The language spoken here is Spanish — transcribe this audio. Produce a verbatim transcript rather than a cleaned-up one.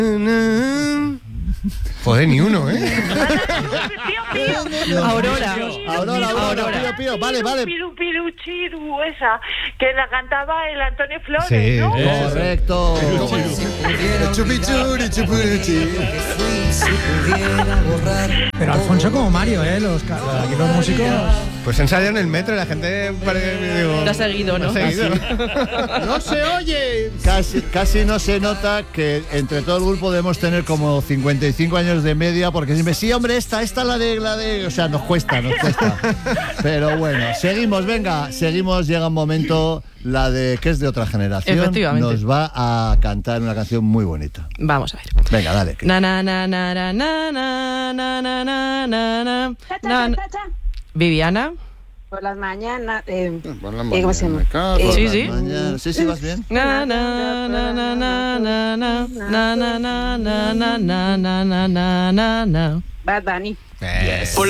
Joder, ni uno, ¿eh? Aurora. Aurora, Aurora, Pío, Pío. Vale, vale. Piru, piru, chiru, esa, que la cantaba el Antonio Flores, Sí, ¿no? eh. Correcto. Pero Alfonso como Mario, ¿eh? Los, aquí los músicos... Pues ensayado en el metro y la gente parece, digo, Te ha seguido, ¿no? me ha seguido. ¡No se oye! Casi, casi no se nota que entre todo el grupo debemos tener como cincuenta y cinco años de media, porque siempre, sí, hombre, esta, esta la de, la de... O sea, nos cuesta, nos cuesta. Pero bueno, seguimos, venga, seguimos, llega un momento, la de que es de otra generación. Efectivamente. Nos va a cantar una canción muy bonita. Vamos a ver. Venga, dale. Na na na na na na na na na na na na. Cha, cha, Na- cha, cha. Viviana. Por las mañanas. Eh, Por la ¿Cómo se llama? me cago en Sí, la sí. mañana. Sí, sí, vas bien. Na na na na na na na na na na na na na na na na na. Bad Bunny. Eh.